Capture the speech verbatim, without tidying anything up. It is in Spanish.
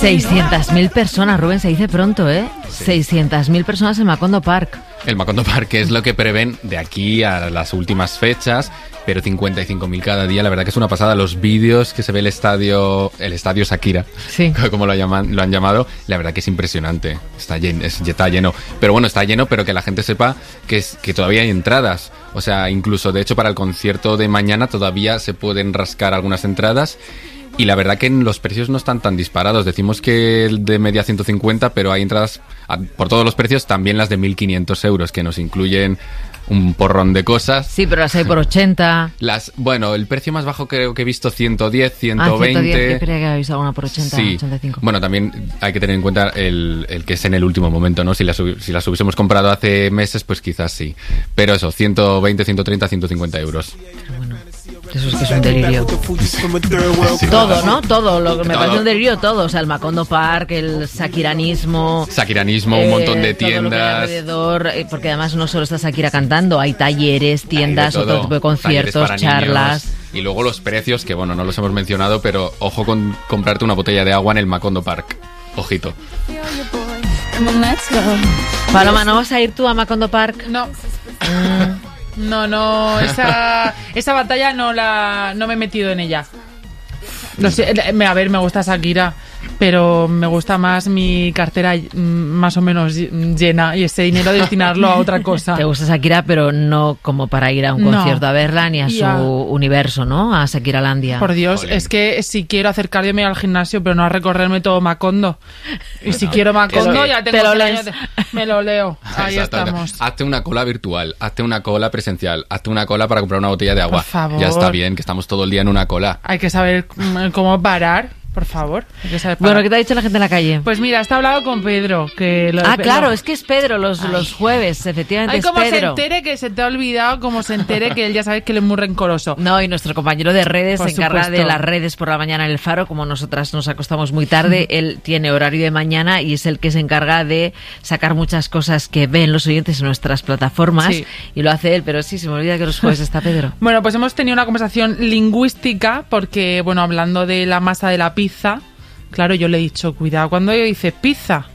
seiscientas mil personas, Rubén, se dice pronto, ¿eh? Sí. seiscientas mil personas en Macondo Park. El Macondo Park es lo que prevén de aquí a las últimas fechas, pero cincuenta y cinco mil cada día, la verdad que es una pasada. Los vídeos que se ve el estadio, el estadio Shakira, sí, como lo, llaman, lo han llamado, la verdad que es impresionante. Está lleno, es, está lleno, pero bueno, está lleno, pero que la gente sepa que, es, que todavía hay entradas. O sea, incluso, de hecho, para el concierto de mañana todavía se pueden rascar algunas entradas. Y la verdad que los precios no están tan disparados. Decimos que el de media ciento cincuenta, pero hay entradas a, por todos los precios, también las de mil quinientos euros, que nos incluyen un porrón de cosas. Sí, pero las hay por ochenta. Las, bueno, el precio más bajo creo que he visto ciento diez, ciento veinte. Ah, ciento diez, yo creía que había visto alguna por ochenta, sí. ochenta y cinco. Bueno, también hay que tener en cuenta el, el que es en el último momento, ¿no? Si las, si las hubiésemos comprado hace meses, pues quizás sí. Pero eso, ciento veinte, ciento treinta, ciento cincuenta euros. Pero bueno, eso es que es un delirio. Sí, todo, ¿no? Todo. Lo que me todo. Parece un delirio, todo. O sea, el Macondo Park, el shakiranismo. Shakiranismo, eh, un montón de todo tiendas. Lo que hay alrededor, eh, porque además no solo está Shakira cantando, hay talleres, tiendas, otro tipo de conciertos, charlas. Niños. Y luego los precios, que bueno, no los hemos mencionado, pero ojo con comprarte una botella de agua en el Macondo Park. Ojito. Paloma, ¿no vas a ir tú a Macondo Park? No. Mm. No, no, esa, esa batalla no la no me he metido en ella. No sé, a ver, me gusta Shakira, pero me gusta más mi cartera más o menos llena y ese dinero destinarlo a otra cosa. Te gusta Shakira, pero no como para ir a un concierto no. a verla ni a su a... universo, ¿no? A Shakiralandia. Por Dios, Olé. Es que si quiero hacer cardio me voy al gimnasio, pero no a recorrerme todo Macondo. Y bueno, si quiero Macondo ya tengo... Te lo lees. De... Me lo leo. Ahí estamos. Hazte una cola virtual, hazte una cola presencial, hazte una cola para comprar una botella de agua. Por favor. Ya está bien, que estamos todo el día en una cola. Hay que saber cómo parar. Por favor. Hay que saber bueno, ¿qué te ha dicho la gente en la calle? Pues mira, está hablado con Pedro. Que lo, ah, claro, lo... es que es Pedro los, los jueves, efectivamente. Ay, como es Pedro. se entere que se te ha olvidado, como se entere que él ya sabes que él es muy rencoroso. No, y nuestro compañero de redes por se encarga supuesto. de las redes por la mañana en el Faro, como nosotras nos acostamos muy tarde, él tiene horario de mañana y es el que se encarga de sacar muchas cosas que ven los oyentes en nuestras plataformas sí. y lo hace él, pero sí, se me olvida que los jueves está Pedro. Bueno, pues hemos tenido una conversación lingüística porque, bueno, hablando de la masa de la pizza. Claro, yo le he dicho, cuidado cuando yo dice pizza.